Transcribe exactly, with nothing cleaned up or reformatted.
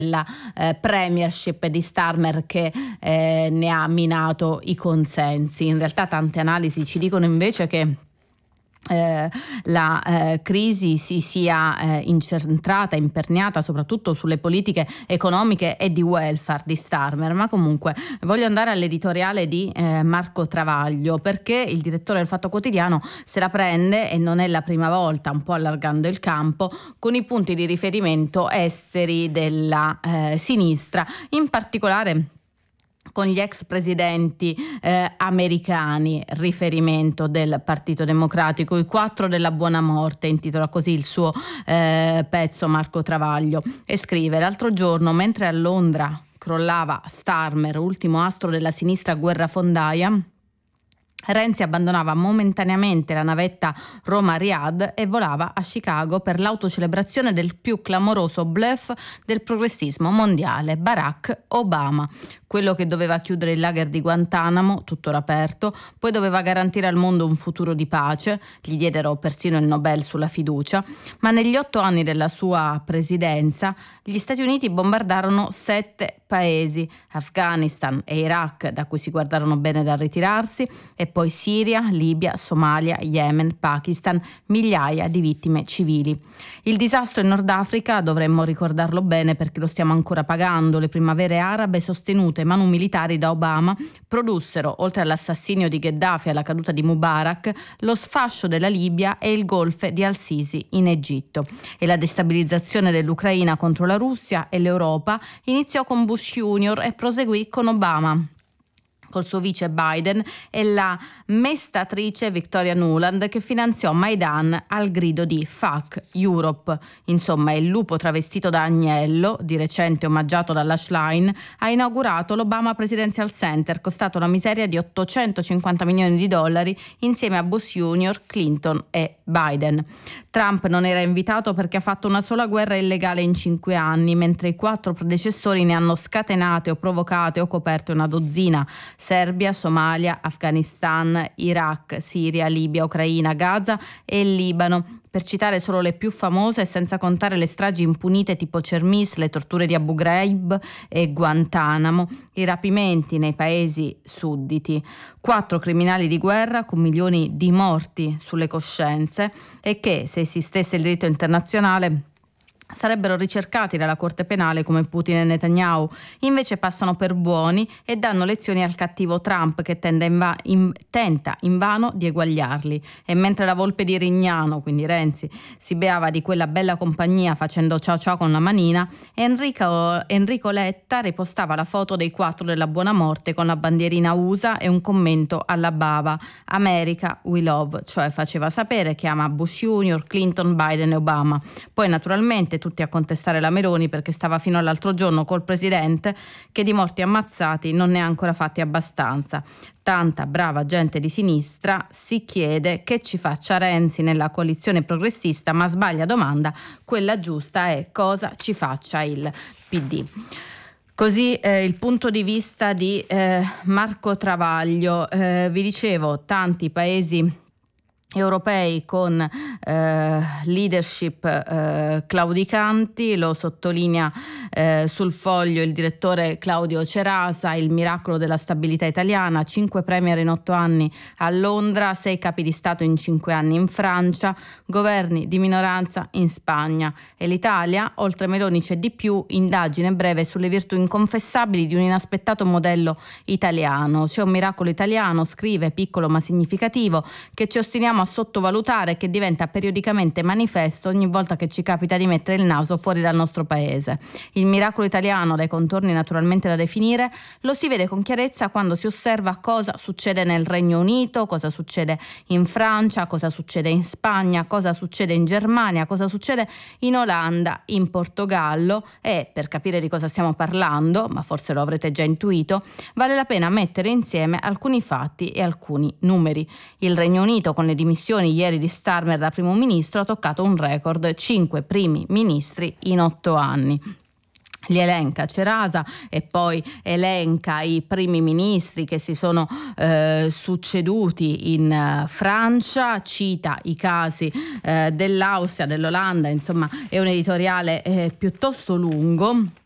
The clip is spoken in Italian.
la eh, premiership di Starmer che eh, ne ha minato i consensi. In realtà tante analisi ci dicono invece che Eh, la eh, crisi si sia eh, incentrata, imperniata soprattutto sulle politiche economiche e di welfare di Starmer. Ma comunque voglio andare all'editoriale di eh, Marco Travaglio, perché il direttore del Fatto Quotidiano se la prende, e non è la prima volta, un po' allargando il campo, con i punti di riferimento esteri della eh, sinistra, in particolare con gli ex presidenti eh, americani, riferimento del Partito Democratico, i quattro della buona morte, intitola così il suo eh, pezzo Marco Travaglio, e scrive: l'altro giorno, mentre a Londra crollava Starmer, ultimo astro della sinistra guerrafondaia, Renzi abbandonava momentaneamente la navetta Roma-Riyadh e volava a Chicago per l'autocelebrazione del più clamoroso bluff del progressismo mondiale, Barack Obama. Quello che doveva chiudere il lager di Guantanamo, tuttora aperto, poi doveva garantire al mondo un futuro di pace, gli diedero persino il Nobel sulla fiducia, ma negli otto anni della sua presidenza gli Stati Uniti bombardarono sette paesi, Afghanistan e Iraq, da cui si guardarono bene dal ritirarsi, e poi Siria, Libia, Somalia, Yemen, Pakistan, migliaia di vittime civili. Il disastro in Nord Africa dovremmo ricordarlo bene perché lo stiamo ancora pagando. Le primavere arabe sostenute manu militari da Obama produssero, oltre all'assassinio di Gheddafi e alla caduta di Mubarak, lo sfascio della Libia e il golpe di al-Sisi in Egitto. E la destabilizzazione dell'Ucraina contro la Russia e l'Europa iniziò con Bush Junior e proseguì con Obama, col suo vice Biden e la mestatrice Victoria Nuland, che finanziò Maidan al grido di Fuck Europe. Insomma, il lupo travestito da agnello, di recente omaggiato dall'Ash Line, ha inaugurato l'Obama Presidential Center, costato una miseria di ottocentocinquanta milioni di dollari, insieme a Bush Junior, Clinton e Biden. Trump non era invitato perché ha fatto una sola guerra illegale in cinque anni, mentre i quattro predecessori ne hanno scatenate o provocate o coperte una dozzina: Serbia, Somalia, Afghanistan, Iraq, Siria, Libia, Ucraina, Gaza e Libano, per citare solo le più famose, senza contare le stragi impunite tipo Cermis, le torture di Abu Ghraib e Guantanamo, i rapimenti nei paesi sudditi. Quattro criminali di guerra con milioni di morti sulle coscienze e che, se esistesse il diritto internazionale, sarebbero ricercati dalla Corte Penale come Putin e Netanyahu. Invece passano per buoni e danno lezioni al cattivo Trump, che tende inva- in, tenta invano di eguagliarli. E mentre la volpe di Rignano, quindi Renzi, si beava di quella bella compagnia facendo ciao ciao con la manina, Enrico, Enrico Letta ripostava la foto dei quattro della buona morte con la bandierina U S A e un commento alla bava: America we love, cioè faceva sapere che ama Bush Junior, Clinton, Biden e Obama. Poi naturalmente tutti a contestare la Meloni perché stava fino all'altro giorno col presidente, che di morti ammazzati non ne ha ancora fatti abbastanza. Tanta brava gente di sinistra si chiede che ci faccia Renzi nella coalizione progressista, ma sbaglia domanda. Quella giusta è cosa ci faccia il P D. Così eh, il punto di vista di eh, Marco Travaglio. Eh, vi dicevo, tanti paesi europei con eh, leadership eh, claudicanti, lo sottolinea eh, sul Foglio il direttore Claudio Cerasa: il miracolo della stabilità italiana, cinque premier in otto anni a Londra, sei capi di Stato in cinque anni in Francia, governi di minoranza in Spagna. E l'Italia, oltre Meloni c'è di più, indagine breve sulle virtù inconfessabili di un inaspettato modello italiano. C'è un miracolo italiano, scrive, piccolo ma significativo, che ci ostiniamo a sottovalutare, che diventa periodicamente manifesto ogni volta che ci capita di mettere il naso fuori dal nostro paese. Il miracolo italiano, dai contorni naturalmente da definire, lo si vede con chiarezza quando si osserva cosa succede nel Regno Unito, cosa succede in Francia, cosa succede in Spagna, cosa succede in Germania, cosa succede in Olanda, in Portogallo. E per capire di cosa stiamo parlando, ma forse lo avrete già intuito, vale la pena mettere insieme alcuni fatti e alcuni numeri. Il Regno Unito, con le dimissioni ieri di Starmer da primo ministro, ha toccato un record: cinque primi ministri in otto anni. Li elenca Cerasa e poi elenca i primi ministri che si sono eh, succeduti in uh, Francia, cita i casi eh, dell'Austria, dell'Olanda. Insomma, è un editoriale eh, piuttosto lungo.